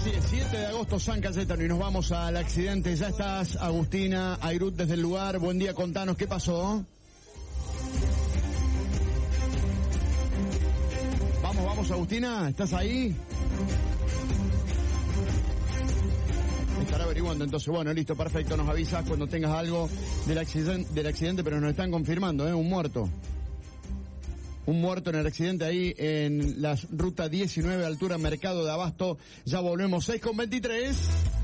Así es, 7 de agosto, San Cayetano, y nos vamos al accidente. Ya estás, Agustina Airut, desde el lugar. Buen día, contanos, ¿qué pasó? Vamos, Agustina, ¿estás ahí? Estará averiguando, entonces, bueno, listo, perfecto, nos avisas cuando tengas algo del accidente, pero nos están confirmando, un muerto. Un muerto en el accidente ahí en la ruta 19, altura Mercado de Abasto. Ya volvemos, 6:23.